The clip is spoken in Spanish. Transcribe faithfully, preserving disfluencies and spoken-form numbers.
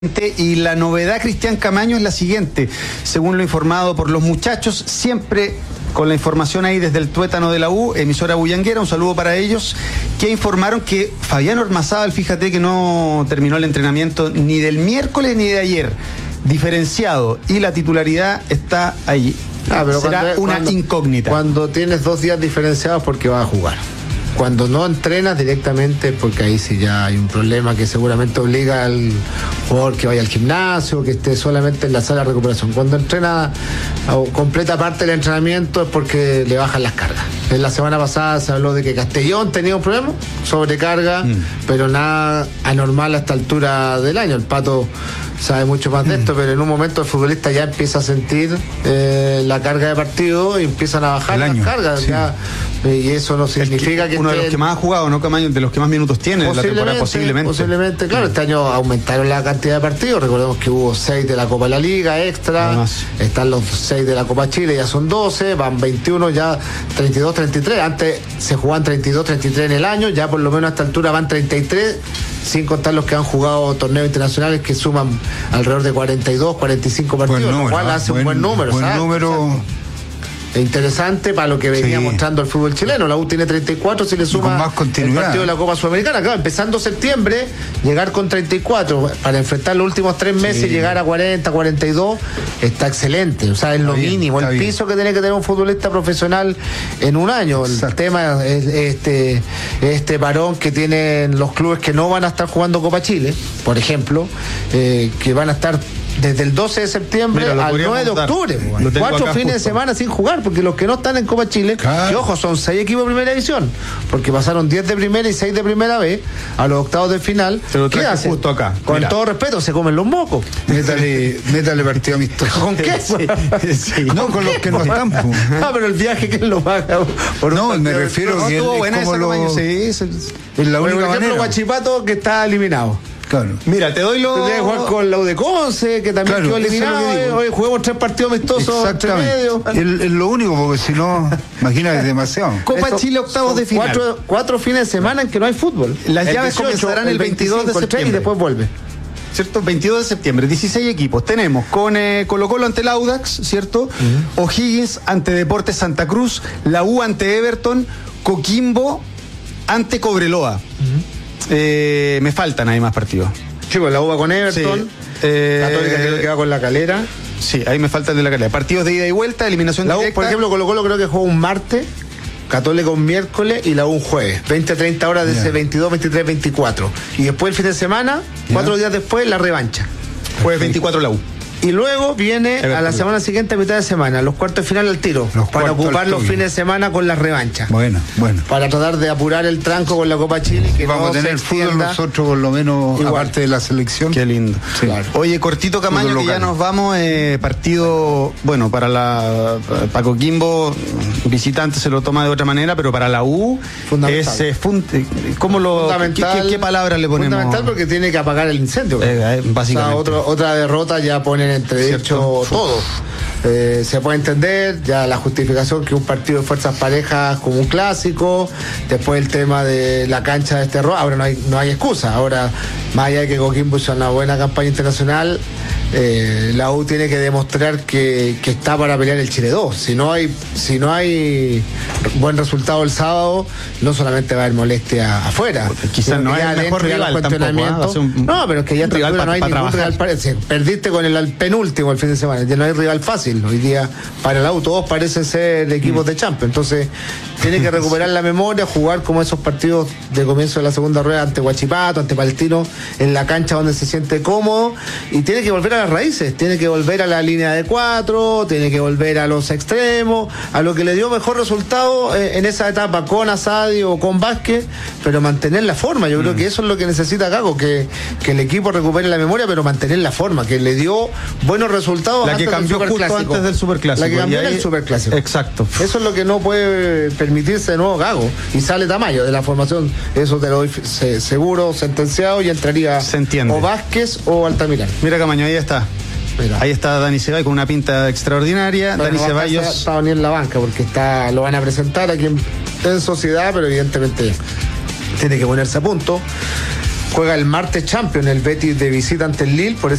Y la novedad, Cristian Camaño, es la siguiente. Según lo informado por los muchachos, siempre con la información ahí desde el tuétano de la U, emisora bullanguera, un saludo para ellos, que informaron que Fabián Ormazábal, fíjate que no terminó el entrenamiento ni del miércoles ni de ayer, diferenciado, y la titularidad está allí. Ah, pero será cuando, una cuando, incógnita. Cuando tienes dos días diferenciados, porque vas a jugar. Cuando no entrenas directamente, porque ahí sí ya hay un problema que seguramente obliga al jugador que vaya al gimnasio, que esté solamente en la sala de recuperación. Cuando entrena o completa parte del entrenamiento es porque le bajan las cargas. En la semana pasada se habló de que Castellón tenía un problema, sobrecarga, mm. pero nada anormal a esta altura del año. El Pato sabe mucho más de esto, mm. pero en un momento el futbolista ya empieza a sentir eh, la carga de partido y empiezan a bajar las cargas. Sí. Ya, y eso no significa que, que uno de los que más ha jugado, ¿no, Camaño? De los que más minutos tiene en la temporada, posiblemente. Posiblemente, claro, este año aumentaron la cantidad de partidos. Recordemos que hubo seis de la Copa de la Liga extra, además están los seis de la Copa Chile, ya son doce, van veintiuno, ya treinta y dos, treinta y tres. Antes se jugaban treinta y dos, treinta y tres en el año, ya por lo menos a esta altura van treinta y tres, sin contar los que han jugado torneos internacionales que suman alrededor de cuarenta y dos, cuarenta y cinco partidos, número, lo cual hace buen, un buen número. Buen ¿sabes? número. O sea, interesante para lo que venía sí. mostrando el fútbol chileno. La U tiene treinta y cuatro, si le suma más continuidad. El partido de la Copa Sudamericana. Claro, empezando septiembre, llegar con treinta y cuatro para enfrentar los últimos tres meses, sí. llegar a cuarenta, cuarenta y dos, está excelente. O sea, es lo bien, mínimo, el bien. piso que tiene que tener un futbolista profesional en un año. Exacto. El tema es este, este parón que tienen los clubes que no van a estar jugando Copa Chile, por ejemplo, eh, que van a estar desde el doce de septiembre Mira, al nueve de octubre, cuatro fines justo. de semana sin jugar, porque los que no están en Copa Chile, claro. que ojo, son seis equipos de primera división, porque pasaron diez de primera y seis de primera vez a los octavos de final. ¿Qué hacen? Justo acá. Con Mira. todo respeto, se comen los mocos. Métale, métale partido amistoso. ¿Con qué? Sí, sí. No, con los que no están. Ah, pero el viaje, ¿quién lo paga? Por no, me refiero no, que es buena como esa lo... sí, es, es la bueno, única por ejemplo, manera. Guachipato, que está eliminado. Claro. Mira, te doy lo. Tendría que jugar con la U de Conce, que también claro, quedó eliminado. Es hoy juguemos tres partidos amistosos entre medio. Es, es lo único, porque si no, imagínate, es demasiado. Copa Eso, Chile, octavos de final. Cuatro, cuatro fines de semana en que no hay fútbol. Las el llaves dieciocho, comenzarán el veintidós de septiembre. Y después vuelve. ¿Cierto? veintidós de septiembre, dieciséis equipos. Tenemos con eh, Colo Colo ante el Audax, ¿cierto? Uh-huh. O'Higgins ante Deportes Santa Cruz, la U ante Everton, Coquimbo ante Cobreloa. Uh-huh. eh, me faltan ahí más partidos. Sí, pues la U va con Everton, sí. eh, Católica creo que va con La Calera. Sí, ahí me falta el de La Calera. Partidos de ida y vuelta, eliminación la U, directa. Por ejemplo, Colo Colo creo que juega un martes, Católica un miércoles y la U un jueves. veinte a treinta horas de yeah. ese veintidós, veintitrés, veinticuatro. Y después el fin de semana, yeah. cuatro días después, la revancha. Jueves veinticuatro la U. Y luego viene Everton. A la semana siguiente, a mitad de semana, los cuartos de final al tiro, los para ocupar los fines de semana con las revanchas. Bueno, bueno. Para tratar de apurar el tranco con la Copa Chile. Que vamos no a tener fútbol nosotros, por lo menos, igual. Aparte de la selección. Qué lindo. Sí. Claro. Oye, cortito Camaño, que ya nos vamos. Eh, partido, bueno, para la para Coquimbo, visitante se lo toma de otra manera, pero para la U es eh, fund, ¿cómo lo, fundamental, ¿qué, qué, qué palabra le ponemos? Fundamental porque tiene que apagar el incendio. Eh, eh, básicamente. O sea, otro, otra derrota ya ponen entredicho todo. Eh, se puede entender ya la justificación que un partido de fuerzas parejas como un clásico, después el tema de la cancha de este rol, ahora no hay, no hay excusa, ahora más allá de que Coquimbo hizo una buena campaña internacional, eh, la U tiene que demostrar que, que está para pelear el Chile dos. Si no hay, si no hay buen resultado el sábado, no solamente va a haber molestia afuera. Quizás no hay el mejor rival tampoco, ¿eh? un, no, pero es que ya rival no hay pa, ningún rival. Parece. Perdiste con el, el penúltimo el fin de semana, ya no hay rival fácil. Hoy día para la U todos parecen ser equipos mm. de Champions, entonces tiene que recuperar la memoria, jugar como esos partidos de comienzo de la segunda rueda ante Huachipato, ante Palestino, en la cancha donde se siente cómodo, y tiene que volver a las raíces, tiene que volver a la línea de cuatro, tiene que volver a los extremos, a lo que le dio mejor resultado eh, en esa etapa con Asadi o con Vázquez, pero mantener la forma. Yo mm. creo que eso es lo que necesita Gago, que, que el equipo recupere la memoria, pero mantener la forma, que le dio buenos resultados. La que cambió justo antes del Superclásico. La que cambió en el Superclásico. Exacto. Eso es lo que no puede permitirse de nuevo Gago. Y sale Tamayo de la formación, eso te lo doy se, seguro, sentenciado, y entraría o Vázquez o Altamirano. Mira Camaño, ahí está. Mira. Ahí está Dani Ceballos con una pinta extraordinaria. Bueno, Dani no Ceballos está ni en la banca porque está, lo van a presentar aquí en, en sociedad, pero evidentemente tiene que ponerse a punto. juega el martes Champions, el Betis de visita ante el Lille, por